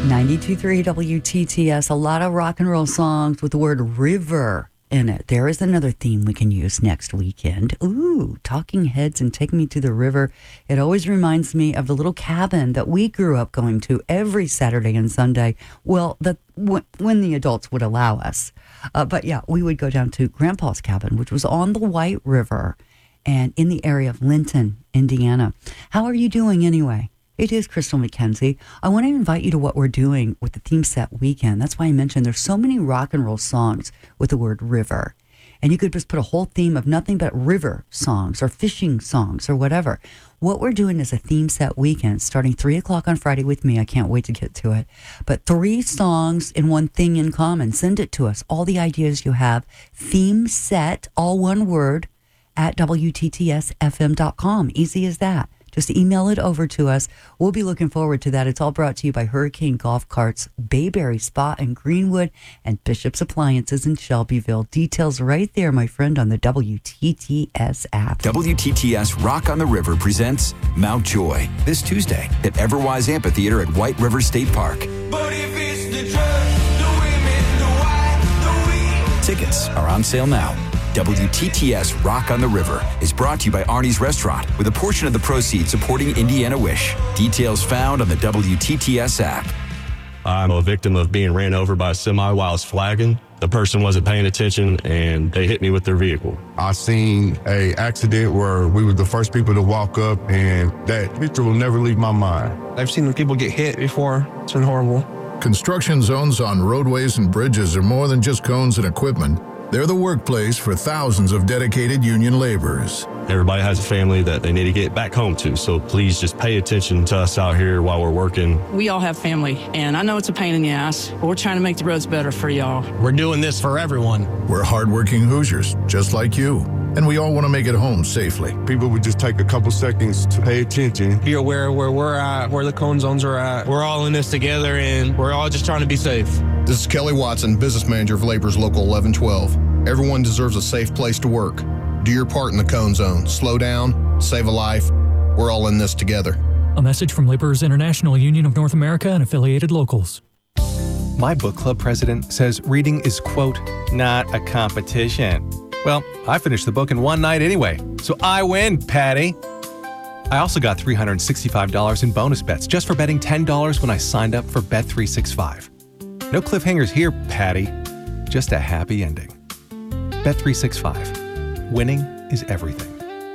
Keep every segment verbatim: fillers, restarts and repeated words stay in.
ninety-two point three W T T S, a lot of rock and roll songs with the word river in it. There is another theme we can use next weekend. Ooh, Talking Heads and Take Me to the River. It always reminds me of the little cabin that we grew up going to every Saturday and Sunday. Well, the, when the adults would allow us. Uh, but yeah, we would go down to Grandpa's cabin, which was on the White River and in the area of Linton, Indiana. How are you doing anyway? It is Crystal McKenzie. I want to invite you to what we're doing with the Theme Set Weekend. That's why I mentioned there's so many rock and roll songs with the word river. And you could just put a whole theme of nothing but river songs or fishing songs or whatever. What we're doing is a Theme Set Weekend starting three o'clock on Friday with me. I can't wait to get to it. But three songs and one thing in common. Send it to us. All the ideas you have. Theme Set, all one word, at W T T S F M dot com. Easy as that. Just email it over to us. We'll be looking forward to that. It's all brought to you by Hurricane Golf Carts, Bayberry Spa in Greenwood, and Bishop's Appliances in Shelbyville. Details right there, my friend, on the W T T S app. W T T S Rock on the River presents Mount Joy this Tuesday at Everwise Amphitheater at White River State Park. But if it's the drugs, the women, the wine, the weed. Tickets are on sale now. W T T S Rock on the River is brought to you by Arnie's Restaurant, with a portion of the proceeds supporting Indiana Wish. Details found on the W T T S app. I'm a victim of being ran over by a semi while I was flagging. The person wasn't paying attention and they hit me with their vehicle. I seen a accident where we were the first people to walk up, and that picture will never leave my mind. I've seen people get hit before. It's been horrible. Construction zones on roadways and bridges are more than just cones and equipment. They're the workplace for thousands of dedicated union laborers. Everybody has a family that they need to get back home to, so please just pay attention to us out here while we're working. We all have family, and I know it's a pain in the ass, but we're trying to make the roads better for y'all. We're doing this for everyone. We're hardworking Hoosiers, just like you, and we all want to make it home safely. People would just take a couple seconds to pay attention. Be aware where we're at, where the cone zones are at. We're all in this together, and we're all just trying to be safe. This is Kelly Watson, business manager of Labor's Local eleven twelve. Everyone deserves a safe place to work. Do your part in the cone zone. Slow down, save a life. We're all in this together. A message from Laborers International Union of North America and affiliated locals. My book club president says reading is, quote, not a competition. Well, I finished the book in one night anyway, so I win, Patty. I also got three hundred sixty-five dollars in bonus bets just for betting ten dollars when I signed up for Bet three sixty-five. No cliffhangers here, Patty. Just a happy ending. Bet three sixty-five. Winning is everything.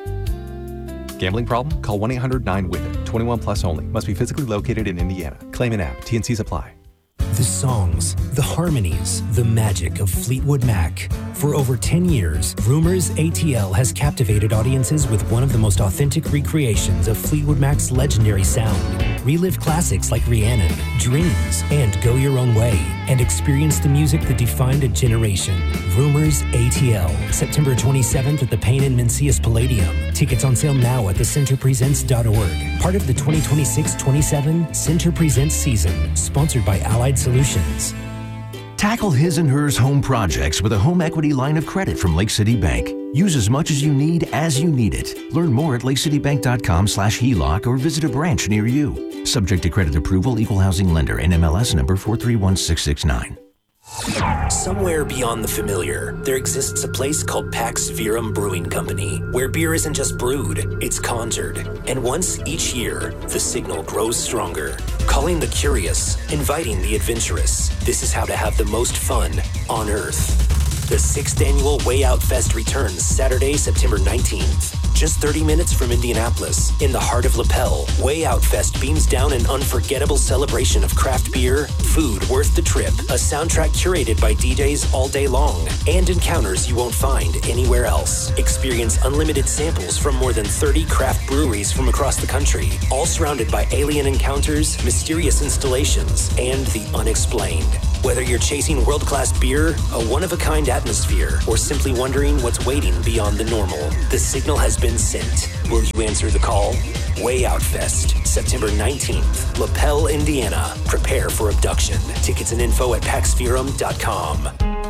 Gambling problem? Call one eight hundred nine with it. twenty-one plus only. Must be physically located in Indiana. Claim and app. T N Cs apply. The songs, the harmonies, the magic of Fleetwood Mac. For over ten years, Rumors A T L has captivated audiences with one of the most authentic recreations of Fleetwood Mac's legendary sound. Relive classics like Rhiannon, Dreams, and Go Your Own Way, and experience the music that defined a generation. Rumors A T L, September twenty-seventh at the Payne and Mencius Palladium. Tickets on sale now at the center presents dot org. Part of the twenty twenty-six twenty-seven Center Presents season, sponsored by Allied Solutions. Tackle his and hers home projects with a home equity line of credit from Lake City Bank. Use as much as you need as you need it. Learn more at lakecitybank.com slash HELOC or visit a branch near you. Subject to credit approval, equal housing lender, N M L S number four three one six six nine. Somewhere beyond the familiar, there exists a place called Pax Verum Brewing Company, where beer isn't just brewed, it's conjured. And once each year, the signal grows stronger. Calling the curious, inviting the adventurous. This is how to have the most fun on Earth. The sixth annual Way Out Fest returns Saturday, September nineteenth. Just thirty minutes from Indianapolis, in the heart of Lapel, Way Out Fest beams down an unforgettable celebration of craft beer, food worth the trip, a soundtrack curated by D Js all day long, and encounters you won't find anywhere else. Experience unlimited samples from more than thirty craft breweries from across the country, all surrounded by alien encounters, mysterious installations, and the unexplained. Whether you're chasing world-class beer, a one-of-a-kind atmosphere, or simply wondering what's waiting beyond the normal, the signal has been sent. Will you answer the call? Way Out Fest, September nineteenth, Lapel, Indiana. Prepare for abduction. Tickets and info at pax verum dot com.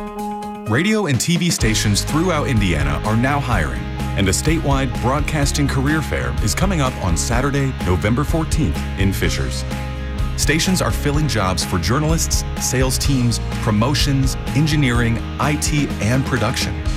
Radio and T V stations throughout Indiana are now hiring, and a statewide broadcasting career fair is coming up on Saturday, November fourteenth in Fishers. Stations are filling jobs for journalists, sales teams, promotions, engineering, I T, and production.